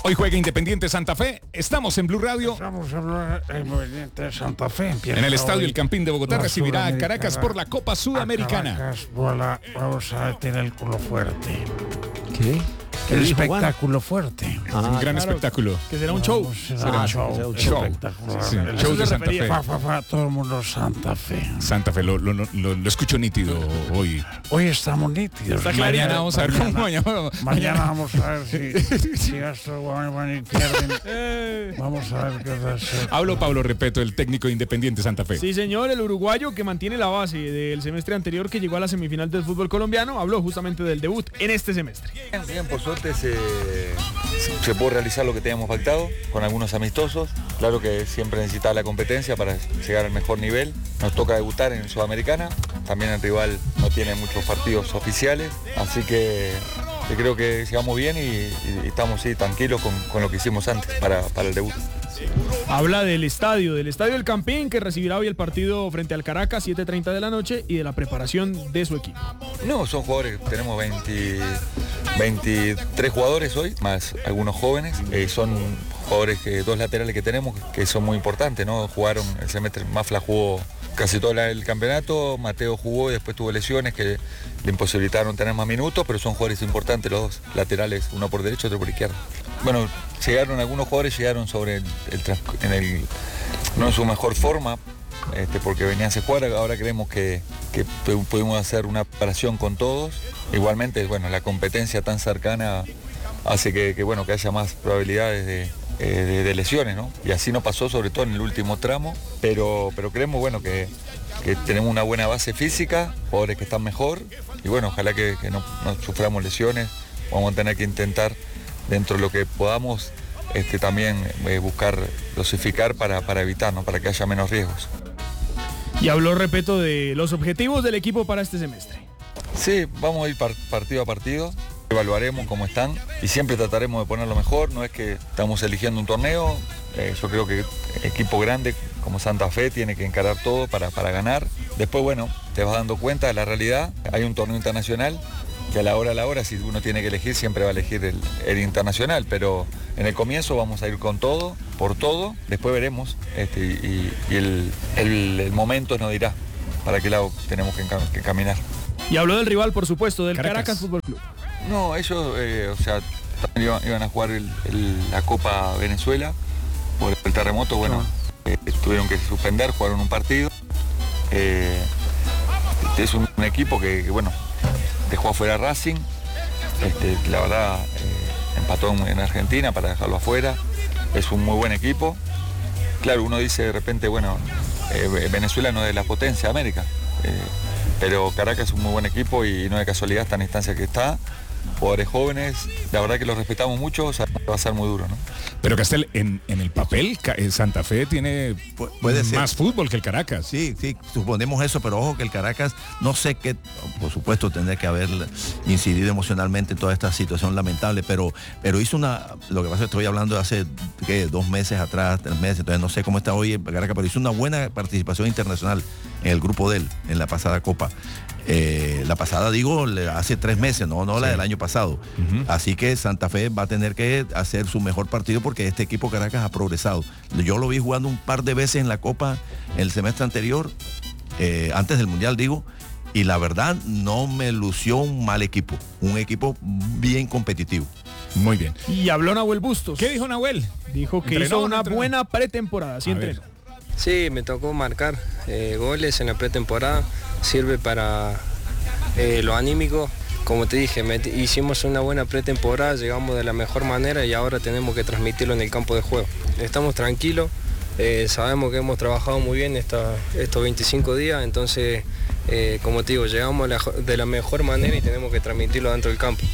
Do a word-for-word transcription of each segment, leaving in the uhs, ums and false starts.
Hoy juega Independiente Santa Fe. Estamos en Blue Radio. Estamos en Independiente Santa Fe. En el estadio El Campín de Bogotá recibirá a Caracas por la Copa Sudamericana. Caracas, bola, vamos a ver, tiene el culo fuerte. ¿Qué? El espectáculo fuerte. Ah, un gran claro, espectáculo. Que será un show. Será, será un show. show. show. Espectacular. Sí, el show de Santa Fe. Fa, fa, fa, todo el mundo Santa Fe. Santa Fe, lo, lo, lo, lo escucho nítido hoy. Hoy estamos nítidos. Está mañana vamos a ver cómo mañana. Mañana vamos a ver si, si Astro Guamani pierden. Vamos a ver qué pasa. Hablo Pablo Repeto, el técnico de Independiente Santa Fe. Sí, señor, el uruguayo que mantiene la base del semestre anterior que llegó a la semifinal del fútbol colombiano, habló justamente del debut en este semestre. Bien, bien, por suerte se... se pudo realizar lo que teníamos pactado con algunos amistosos. Claro que siempre necesitaba la competencia para llegar al mejor nivel. Nos toca debutar en Sudamericana. También el rival no tiene muchos partidos oficiales. Así que, que creo que llegamos bien y, y estamos sí, tranquilos con, con lo que hicimos antes para, para el debut. Habla del estadio, del estadio El Campín, que recibirá hoy el partido frente al Caracas, siete treinta de la noche, y de la preparación de su equipo. No, son jugadores, tenemos veinte, veintitrés jugadores hoy, más algunos jóvenes. Eh, son jugadores, que, dos laterales que tenemos, que son muy importantes, ¿no? Jugaron el semestre, Mafla jugó casi todo el campeonato, Mateo jugó y después tuvo lesiones que le imposibilitaron tener más minutos, pero son jugadores importantes los dos laterales, uno por derecho, otro por izquierda. Bueno, llegaron algunos jugadores, llegaron sobre el, el, en el no en su mejor forma, este, porque venían a jugar. Ahora creemos que, que pudimos hacer una preparación con todos. Igualmente, bueno, la competencia tan cercana hace que, que, bueno, que haya más probabilidades de, de, de lesiones, ¿no? Y así nos pasó, sobre todo en el último tramo, pero, pero creemos, bueno, que, que tenemos una buena base física, jugadores que están mejor, y bueno, ojalá que, que no, no suframos lesiones. Vamos a tener que intentar, dentro de lo que podamos, este, también eh, buscar dosificar para, para evitar, ¿no? Para que haya menos riesgos. Y habló, repito, de los objetivos del equipo para este semestre. Sí, vamos a ir par partido a partido, evaluaremos cómo están y siempre trataremos de poner lo mejor. No es que estamos eligiendo un torneo, eh, yo creo que equipo grande como Santa Fe tiene que encarar todo para, para ganar. Después, bueno, te vas dando cuenta de la realidad, hay un torneo internacional que a la hora a la hora, si uno tiene que elegir, siempre va a elegir el, el internacional, pero en el comienzo vamos a ir con todo, por todo, después veremos, este, y, y el, el, el momento nos dirá para qué lado tenemos que, que caminar. Y habló del rival, por supuesto, del Caracas, Caracas Fútbol Club. No, ellos, eh, o sea, iban, iban a jugar el, el, la Copa Venezuela por el terremoto, bueno, no. eh, tuvieron que suspender, jugaron un partido. Eh, es un, un equipo que, que, bueno, dejó afuera Racing, este, la verdad eh, empató en Argentina para dejarlo afuera, es un muy buen equipo. Claro, uno dice de repente, bueno, eh, Venezuela no es de la potencia de América, eh, pero Caracas es un muy buen equipo y no de casualidad está en la instancia que está. Jugadores jóvenes, la verdad que los respetamos mucho, o sea, va a ser muy duro, ¿no? Pero Castel, en, en el papel, Santa Fe tiene Pu puede más ser. fútbol que el Caracas. Sí, sí, suponemos eso, pero ojo que el Caracas, no sé qué, por supuesto tendría que haber incidido emocionalmente en toda esta situación lamentable, pero, pero hizo una, lo que pasa es que estoy hablando de hace ¿qué? dos meses atrás, tres meses, entonces no sé cómo está hoy el Caracas, pero hizo una buena participación internacional en el grupo de él, en la pasada Copa. Eh, la pasada, digo, hace tres meses, no, no la sí. del año pasado. Uh-huh. Así que Santa Fe va a tener que hacer su mejor partido porque este equipo Caracas ha progresado. Yo lo vi jugando un par de veces en la Copa el semestre anterior, eh, antes del Mundial, digo, y la verdad no me lució un mal equipo, un equipo bien competitivo. Muy bien. Y habló Nahuel Bustos. ¿Qué dijo Nahuel? Dijo que entrenó, hizo una entrenó. buena pretemporada, sí entrenó. Sí, me tocó marcar eh, goles en la pretemporada, sirve para eh, lo anímico. Como te dije, me, hicimos una buena pretemporada, llegamos de la mejor manera y ahora tenemos que transmitirlo en el campo de juego. Estamos tranquilos, eh, sabemos que hemos trabajado muy bien esta, estos veinticinco días, entonces, eh, como te digo, llegamos la, de la mejor manera y tenemos que transmitirlo dentro del campo.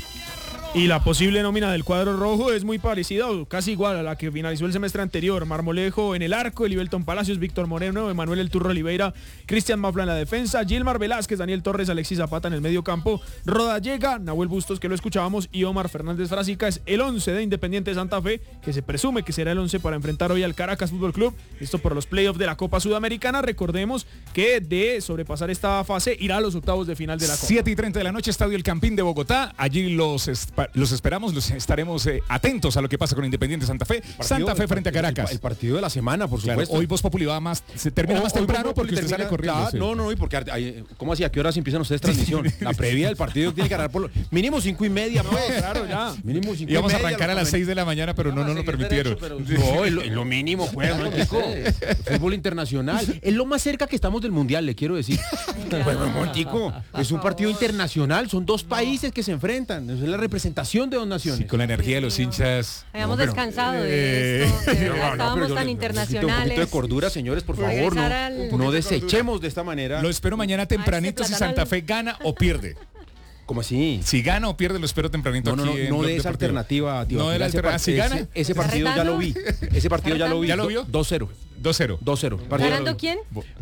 Y la posible nómina del cuadro rojo es muy parecida o casi igual a la que finalizó el semestre anterior. Marmolejo en el arco, Elivelton Palacios, Víctor Moreno, Emanuel El Turro Oliveira, Cristian Mafla en la defensa, Gilmar Velázquez, Daniel Torres, Alexis Zapata en el medio campo, Roda Llega, Nahuel Bustos, que lo escuchábamos, y Omar Fernández Frasica. Es el once de Independiente Santa Fe, que se presume que será el once para enfrentar hoy al Caracas Fútbol Club. Esto por los playoffs de la Copa Sudamericana. Recordemos que de sobrepasar esta fase irá a los octavos de final de la Copa. siete y treinta de la noche, Estadio El Campín de Bogotá. Allí los los esperamos, los estaremos eh, atentos a lo que pasa con Independiente Santa Fe. Partido, Santa Fe frente a Caracas. El, el partido de la semana, por claro, supuesto. hoy Voz Populi va más, se termina o, más temprano porque usted sale corriendo. Claro, sí. No, no, y porque, hay, ¿cómo así? ¿A qué horas empiezan ustedes transmisión? La previa del partido tiene que agarrar por lo, mínimo cinco y media, pues. No, claro, ya. Mínimo cinco y vamos y a media, arrancar a las seis de la mañana, pero no, no nos permitieron. Derecho, pero, no, es lo, es lo mínimo, pues, ¿no, chico? Fútbol internacional. Es lo más cerca que estamos del mundial, le quiero decir. Bueno, Montico, es un partido internacional, son dos países que se enfrentan, es la representación de dos naciones. Sí, con la energía de los hinchas. Habíamos no, pero, descansado eh, de esto, de verdad, no, no, estábamos pero, tan no, internacionales. Un poquito de cordura, señores, por favor, no, al... no desechemos de esta manera. Lo espero mañana tempranito si Santa Fe gana o pierde. ¿Cómo así? Si gana o pierde, lo espero tempranito no, no, no, aquí en no Blog de esa Deportivo. alternativa, tío. No de la alternativa. Si gana, ese, ese partido ya lo vi. Ese partido ya lo vi. ¿Ya lo vio? dos cero. dos cero. dos cero. ¿Ganando quién?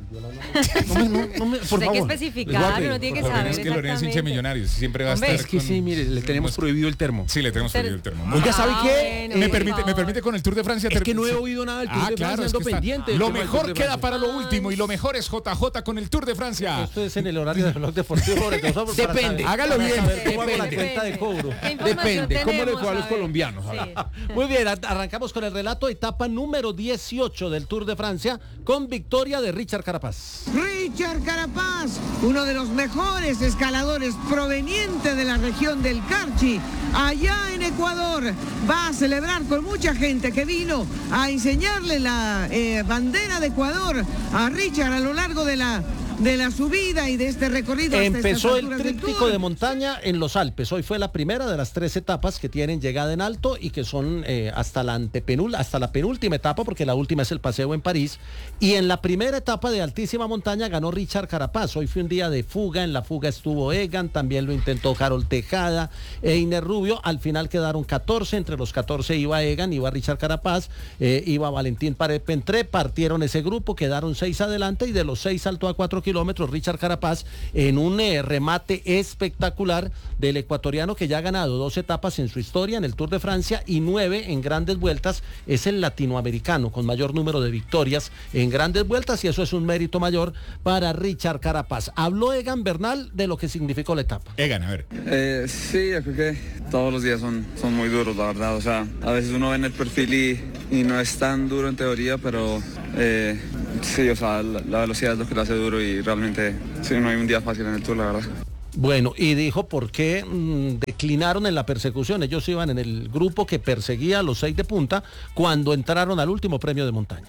No me, no, no me, por Hay favor. que especificar, uno tiene que Por saber es que Lorenzo hincha exactamente. Millonarios, siempre va a Hombre, estar Es que con- sí, mire, le tenemos prohibido el termo. Sí, le tenemos prohibido el termo. Muy Oiga, bien. ¿sabe Ah, qué? bueno, me por permite, me favor. permite con el Tour de Francia. Es que no he ter- oído nada del Tour Ah, de claro, Francia, es ando que está- pendiente. del Lo tema del mejor Tour de queda Francia. para lo último y lo mejor es J J con el Tour de Francia. Esto es en el horario del blog deportivo. Depende, hágalo bien. ¿Cómo hago la Depende. cuenta de cobro? ¿Qué información Depende, ¿cómo le tenemos? fue a los A ver. colombianos? Sí. Muy bien, ar- arrancamos con el relato, etapa número dieciocho del Tour de Francia, con victoria de Richard Carapaz. Richard Carapaz, uno de los mejores escaladores proveniente de la región del Carchi, allá en Ecuador, va a celebrar con mucha gente que vino a enseñarle la eh, bandera de Ecuador a Richard a lo largo de la, de la subida y de este recorrido. hasta estas Empezó el alturas del tríptico Tour. de montaña en los Alpes. Hoy fue la primera de las tres etapas que tienen llegada en alto y que son eh, hasta la antepenul, hasta la penúltima etapa, porque la última es el paseo en París. Y en la primera etapa de altísima montaña ganó Richard Carapaz. Hoy fue un día de fuga. En la fuga estuvo Egan, también lo intentó Harold Tejada, Einer Rubio. Al final quedaron catorce. Entre los catorce iba Egan, iba Richard Carapaz, eh, iba Valentín Paret-Pentré. Partieron ese grupo, quedaron seis adelante y de los seis saltó a cuatro kilómetros Richard Carapaz en un eh, remate espectacular del ecuatoriano que ya ha ganado dos etapas en su historia en el Tour de Francia y nueve en grandes vueltas. Es el latinoamericano con mayor número de victorias en grandes vueltas y eso es un mérito mayor para Richard Carapaz. Habló Egan Bernal de lo que significó la etapa. Egan, a ver. Eh, sí, yo creo que todos los días son, son muy duros, la verdad. O sea, a veces uno ve en el perfil y, y no es tan duro en teoría, pero eh, sí, o sea, la, la velocidad es lo que lo hace duro y realmente sí, no hay un día fácil en el Tour, la verdad. Bueno, y dijo por qué mmm, declinaron en la persecución. Ellos iban en el grupo que perseguía a los seis de punta cuando entraron al último premio de montaña.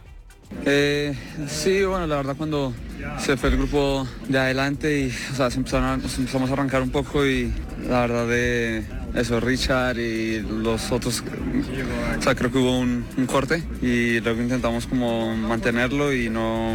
Eh, sí, bueno, la verdad cuando se fue el grupo de adelante y o sea, se empezaron a- nos empezamos a arrancar un poco y la verdad de eso, Richard y los otros, o sea, creo que hubo un, un corte y luego intentamos como mantenerlo y no,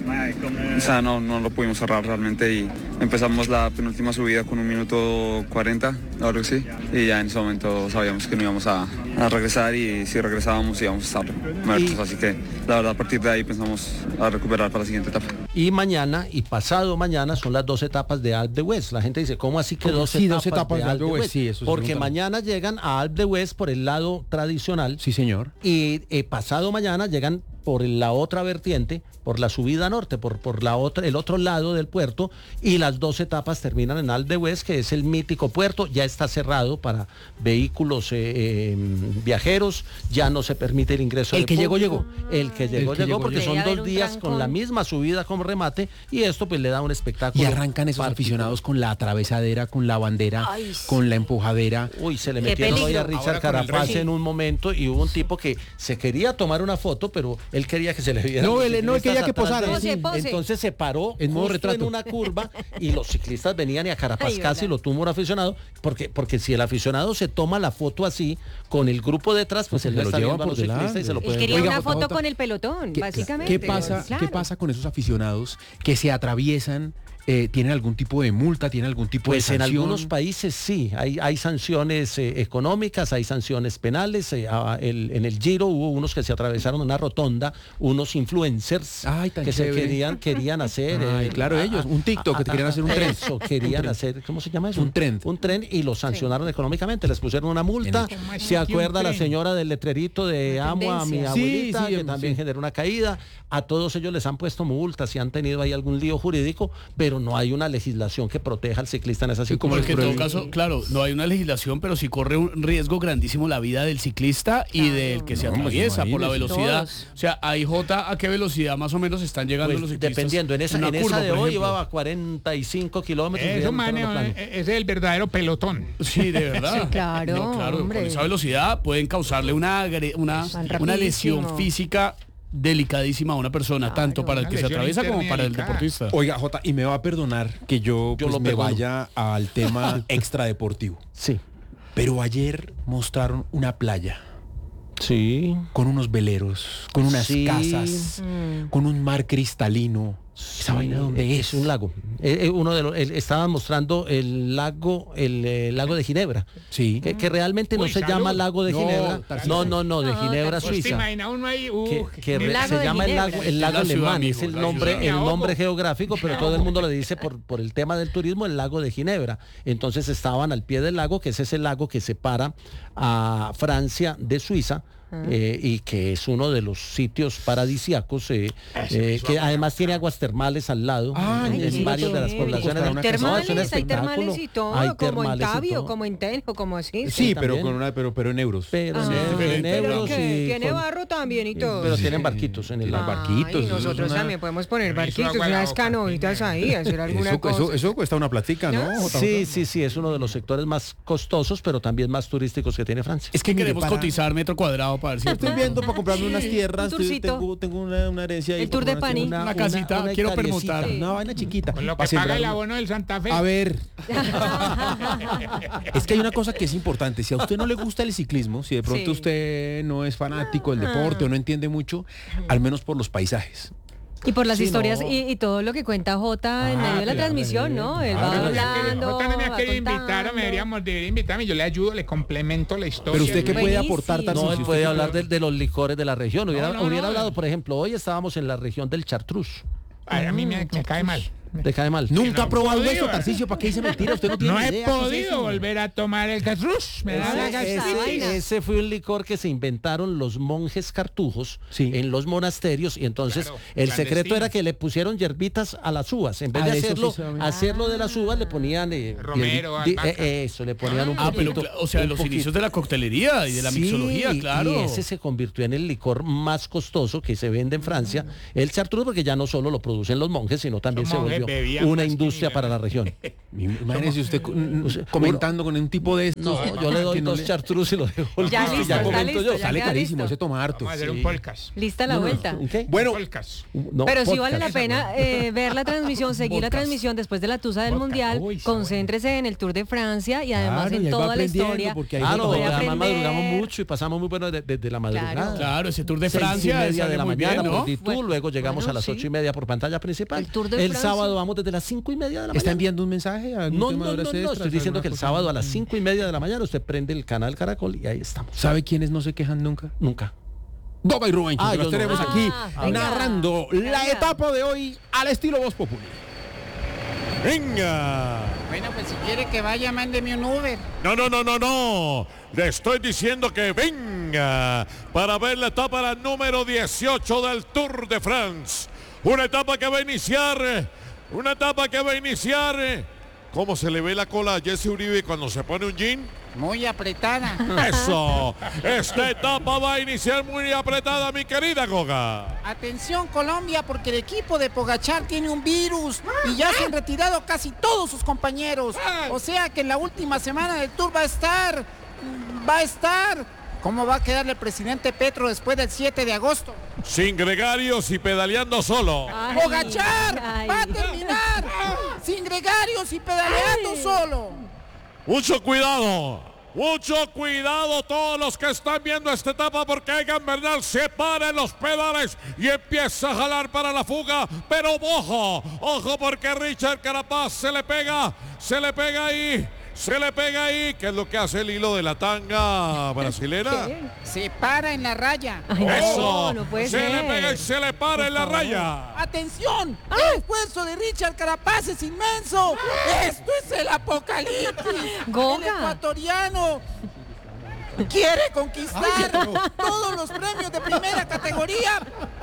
o sea, no, no lo pudimos cerrar realmente y empezamos la penúltima subida con un minuto cuarenta, ahora sí, y ya en ese momento sabíamos que no íbamos a, a regresar y si regresábamos íbamos a estar muertos, Y- así que la verdad a partir de ahí pensamos a recuperar para la siguiente etapa. Y mañana y pasado mañana son las dos etapas de Alpe d'Huez. La gente dice, ¿cómo así que ¿Cómo dos, así, etapas dos etapas de de Alpe Alpe d'Huez? d'Huez? Sí, eso se Porque preguntan. mañana llegan a Alpe d'Huez por el lado tradicional. Sí, señor. Y eh, pasado mañana llegan por la otra vertiente, por la subida norte, por, por la otra, el otro lado del puerto, y las dos etapas terminan en Alpe d'Huez, que es el mítico puerto, ya está cerrado para vehículos eh, eh, viajeros, ya no se permite el ingreso El de que llegó, público. El que llegó, que llegó, llegó, porque llegó. son Debe haber dos un días trancón. con la misma subida como remate, y esto pues le da un espectáculo. Y arrancan esos particular. aficionados con la atravesadera, con la bandera, Ay, sí. con la empujadera. Uy, se le Qué metieron hoy a peligro. Richard Ahora con el Carapaz rey. en un momento y hubo un tipo que se quería tomar una foto, pero él quería que se le viera. No, los él- no, él ciclistas quería que atrás posara. de él. Pose, pose. Entonces se paró En modo justo retrato. en una curva y los ciclistas venían y a Carapaz Ay, casi verdad. lo tuvo un aficionado, porque, porque si el aficionado se toma la foto así con el grupo detrás, pues No, él se no lo está llevan viendo a por los ciclistas y se lo delante. Él pueden quería Oiga, una J J, foto con el pelotón, ¿Qué, básicamente. ¿qué pasa, Claro. ¿Qué pasa con esos aficionados que se atraviesan? Eh, ¿Tienen algún tipo de multa? ¿Tienen algún tipo Pues de en sanción? algunos países sí, hay, hay sanciones eh, económicas, hay sanciones penales. eh, a- el- en el Giro hubo unos que se atravesaron una rotonda, unos influencers Ay, tan que chévere. se querían, querían hacer. Ay, eh, claro, ellos, un TikTok, que te querían hacer un trend. Eso, querían Un trend. hacer, ¿cómo se llama eso? Un trend. Un tren y los sancionaron económicamente, les pusieron una multa. En Se acuerda la señora del letrerito de Una amo a mi tendencia. Sí, abuelita, sí, que em, también sí. generó una caída. A todos ellos les han puesto multas y han tenido ahí algún lío jurídico, pero Claro, no hay una legislación que proteja al ciclista en esa Sí, como circunstancia. que en todo caso, claro, no hay una legislación, pero sí corre un riesgo grandísimo la vida del ciclista y Claro. del que se No, pues atraviesa por la imagínese. velocidad. Todos. O sea, ahí J, ¿a qué velocidad más o menos están llegando Pues, los ciclistas? dependiendo, en esa, Una en esa curva, de por hoy ejemplo. iba a cuarenta y cinco kilómetros. Eso, y man, ya no plano. ese es el verdadero pelotón. Sí, de verdad. Sí, claro, No, claro, hombre. con esa velocidad pueden causarle una, agre- una, Van una lesión rapidísimo. física delicadísima a una persona, Claro. tanto para el Una que se lesión atraviesa como interna para el delicada. deportista. Oiga, Jota, y me va a perdonar que yo, Yo pues, lo me perdono. vaya al tema extradeportivo. Sí. Pero ayer mostraron una playa Sí. con unos veleros, con unas Sí. casas, con un mar cristalino. ¿Esa vaina dónde es? Un lago. Eh, eh, uno de los, el- estaban mostrando el lago, el eh, lago de Ginebra. Sí. Que, que realmente no Uy, se salud. llama lago de No, Ginebra. Tarcisio. No, no, no, de No, Ginebra, Tarcisio. ¿Te Suiza. imaginas uno ahí? Uh, Que, que El re- lago se de llama el Ginebra. lago, el Es lago la ciudad, alemán, amigo, es el la nombre, ciudad. el Me ahogo. nombre geográfico, pero todo el mundo le dice por, por el tema del turismo el lago de Ginebra. Entonces estaban al pie del lago, que es ese lago que separa a Francia de Suiza. eh, y que es uno de los sitios paradisíacos eh, eh, que además tiene aguas termales al lado Ah, en, Ay, en sí, varias de las sí. poblaciones. Hay No, es un Termales, hay espectáculo. termales y todo, Hay como en termales y Tabio, todo. como en Tenjo, como así. Sí, pero también. con una, pero, pero en euros. Pero Ah, en- en diferente, pero euros que y tiene con- barro también y todo. pero tienen barquitos en el Tienen lago. barquitos, Ay, eso es nosotros una- también podemos poner Me hizo barquitos, agua la unas boca. canoitas ahí, hacer alguna Eso, cosa. eso, eso cuesta una platica, ¿no? ¿No? Jota, Sí, Jota? sí, sí, es uno de los sectores más costosos, pero también más turísticos que tiene Francia. Es que mire, queremos para- cotizar metro cuadrado para ver si... Estoy viendo para comprarme unas Sí, tierras. un estoy- turcito. tengo tengo una, una herencia ahí. El tour para de comprarme Pani. Una casita, quiero hectáreecita, permutar. Una vaina chiquita. Con lo pa' que paga sembrar el una- abono del Santa Fe. A ver, es que hay una cosa que es importante. Si a usted no le gusta el ciclismo, si de pronto Sí. usted no es fanático del deporte o no entiende mucho, al menos por los paisajes. Y por las Sí, historias no. y, y todo lo que cuenta Jota en Ah, medio de la claro, transmisión, ¿no? Él claro. va Jota me ha querido- hablando, Jota no me ha va querido invitar, contando. me deberíamos, debería invitarme, yo le ayudo, le complemento la historia. Pero usted qué puede Buenísimo. aportar, No, Tarcisio? él ¿Usted puede qué hablar de, de los licores de la región. Hubiera, No, no, hubiera no. hablado, por ejemplo, hoy estábamos en la región del Chartreuse. Ay, a mí me, me cae mal. ¿Te cae mal? Nunca no ha probado he podido. eso, Tarcisio. ¿Para qué dice mentira? Usted no tiene No he idea. ¿qué es podido eso? volver a tomar el Catrus. Me da la Ese, gastritis. ese- ese fue un licor que se inventaron los monjes cartujos Sí. en los monasterios y entonces Claro, el secreto clandestino. era que le pusieron hierbitas a las uvas. En vez Ah, de de eso sí hacerlo, sabía. hacerlo de las uvas le ponían eh, Romero, hierbi- di- albahaca. eh, eso, le ponían un Ah, pero, poquito. cla- o sea, un los poquito. inicios de la coctelería y de la Sí, mixología, claro. Y ese se convirtió en el licor más costoso que se vende en Francia, el Chartreuse, porque ya no solo lo producen los monjes, sino también Los se monjes volvió bebían una más que industria ni- para la región. Imagínese usted co- n- comentando con un tipo de estos. No, yo le doy que no dos le- Chartreuse y lo dejo Ya listo, listo, está comento listo, yo. ya Sale queda carísimo, listo. ese toma harto. Vamos a hacer un Sí. podcast. Lista la No, no, vuelta. ¿un qué? Bueno, Podcast. No, Pero sí podcast. vale la pena eh, ver la transmisión, seguir la Podcast. transmisión después de la tusa del Podcast. Mundial. Uy, está Concéntrese en el Tour de Francia y además Claro, y en ahí va toda la aprendiendo, historia. porque ahí Claro, Voy a además aprender. madrugamos mucho y pasamos muy bueno desde de, la madrugada. Claro, ese Tour de Seis y Francia media sale de la muy mañana bien, por ¿no? D dos, Bueno, luego llegamos bueno, a las sí. ocho y media por pantalla principal. El Tour de el Francia. sábado vamos desde las cinco y media de la ¿está mañana. enviando un mensaje? ¿Algún No, tema no, de no, horas no, extras, estoy diciendo alguna que el cosa? sábado a las cinco y media de la mañana usted prende el canal Caracol y ahí estamos. ¿Sabe quiénes no se quejan nunca? Nunca. Doga y Rubén, Ah, que los yo no. tenemos Ah, aquí venga. narrando la Venga. etapa de hoy al estilo Voz Populi. Venga. Bueno, pues si quiere que vaya, mándeme un Uber. No, no, no, no, no. Le estoy diciendo que venga para ver la etapa la número dieciocho del Tour de France. Una etapa que va a iniciar, una etapa que va a iniciar. ¿Cómo se le ve la cola a Jesse Uribe cuando se pone un jean? Muy apretada. Eso. Esta etapa va a iniciar muy apretada, mi querida Goga. Atención Colombia, porque el equipo de Pogachar tiene un virus y ya se han retirado casi todos sus compañeros. O sea que en la última semana del Tour va a estar, va a estar. ¿Cómo va a quedar el presidente Petro después del siete de agosto? Sin gregarios y pedaleando solo. Ay, Pogachar ay. va a terminar sin gregarios y pedaleando Ay. solo. Mucho cuidado, mucho cuidado todos los que están viendo esta etapa porque Egan Bernal se para en los pedales y empieza a jalar para la fuga, pero ojo, ojo porque Richard Carapaz se le pega, se le pega ahí, se le pega ahí, que es lo que hace el hilo de la tanga brasilera. Se para en la raya. Ay, no, Eso, no puede se ser. le pega y se le para Por en la favor. raya. ¡Atención! El esfuerzo de Richard Carapaz es inmenso. ¡Esto es el apocalipsis! Goga. El ecuatoriano quiere conquistar todos los premios de primera categoría.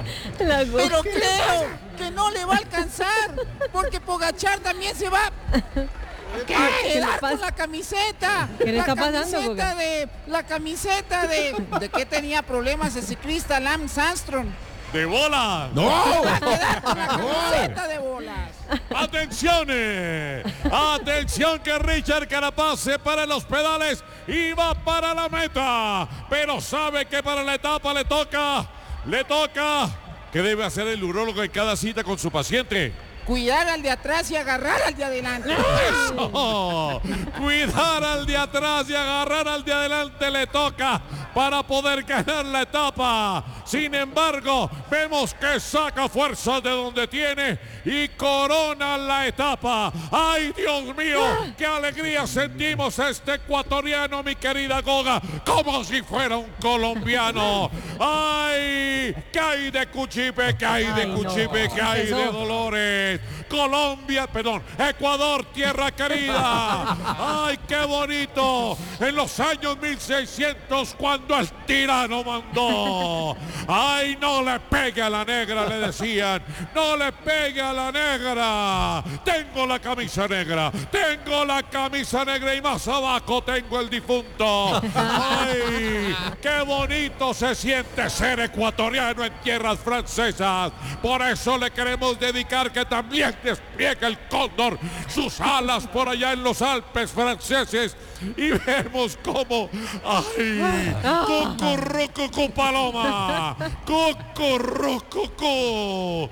La goga. Pero creo que no le va a alcanzar, porque Pogačar también se va a quedar con la camiseta. ¿Qué le está la pasando, camiseta Goga? de La camiseta de... ¿De qué tenía problemas el ciclista Lance Armstrong? ¡De bolas! ¡No! Va a quedar con la camiseta de bolas. ¡Atención! eh. ¡Atención que Richard Carapaz se para en los pedales y va para la meta! Pero sabe que para la etapa le toca, le toca... ¿Qué debe hacer el urólogo en cada cita con su paciente? Cuidar al de atrás y agarrar al de adelante. ¡Eso! Cuidar al de atrás y agarrar al de adelante le toca para poder ganar la etapa. Sin embargo, vemos que saca fuerzas de donde tiene y corona la etapa. ¡Ay, Dios mío! ¡Qué alegría sentimos a este ecuatoriano, mi querida Goga! Como si fuera un colombiano. ¡Ay! ¿Qué hay de Cuchipe? ¿Qué hay de Ay, Cuchipe? no. ¿Qué hay de Eso. Dolores? Colombia, perdón, Ecuador, tierra querida. ¡Ay, qué bonito! En los años mil seiscientos, cuando el tirano mandó. ¡Ay, no le pegue a la negra!, le decían. ¡No le pegue a la negra! Tengo la camisa negra, tengo la camisa negra y más abajo tengo el difunto. ¡Ay, qué bonito se siente ser ecuatoriano en tierras francesas! Por eso le queremos dedicar que también despliega el cóndor sus alas por allá en los Alpes franceses y vemos cómo ¡ay! ¡Cucurrucucú paloma! ¡Cucurrucucú!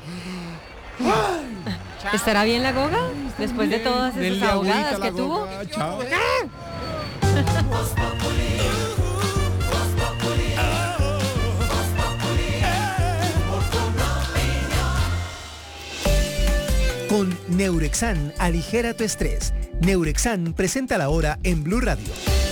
¿Estará bien la Goga? Después de todas esas Denle ahogadas agüita a la que tuvo. Goga, chao. Con Neurexan, aligera tu estrés. Neurexan presenta la hora en Blue Radio.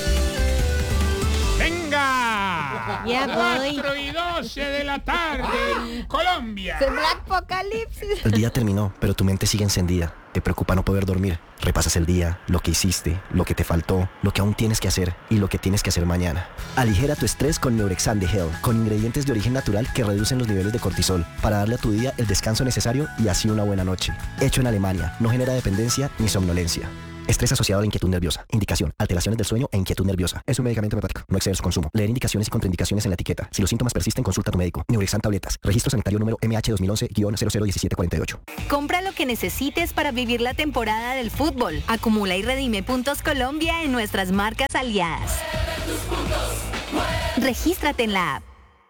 ¡Venga! Ya voy. cuatro y doce de la tarde en Colombia. Black Apocalipsis. El día terminó, pero tu mente sigue encendida. Te preocupa no poder dormir. Repasas el día, lo que hiciste, lo que te faltó, lo que aún tienes que hacer y lo que tienes que hacer mañana. Aligera tu estrés con Neurexan de Hell, con ingredientes de origen natural que reducen los niveles de cortisol para darle a tu día el descanso necesario y así una buena noche. Hecho en Alemania, no genera dependencia ni somnolencia. Estrés asociado a la inquietud nerviosa. Indicación: alteraciones del sueño e inquietud nerviosa. Es un medicamento homeopático. No exceder su consumo. Leer indicaciones y contraindicaciones en la etiqueta. Si los síntomas persisten, consulta a tu médico. Neurexan tabletas. Registro sanitario número M H dos mil once guion cero cero diecisiete cuarenta y ocho. Compra lo que necesites para vivir la temporada del fútbol. Acumula y redime puntos Colombia en nuestras marcas aliadas. Regístrate en la app.